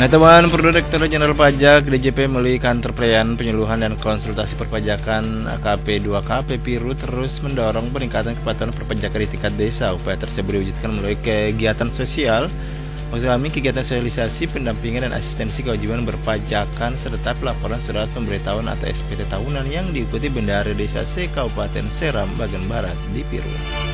Nah teman, Direktorat Jenderal Pajak DJP melalui Kantor Pelayanan Penyuluhan dan Konsultasi Perpajakan AKP 2KP Piru terus mendorong peningkatan kepatuhan perpajakan di tingkat desa. Upaya tersebut diwujudkan melalui kegiatan sosial, maksud kami kegiatan sosialisasi, pendampingan dan asistensi kewajiban berpajakan serta pelaporan surat pemberitahuan atau SPT tahunan yang diikuti Bendahara Desa se Kabupaten Seram bagian Barat di Piru.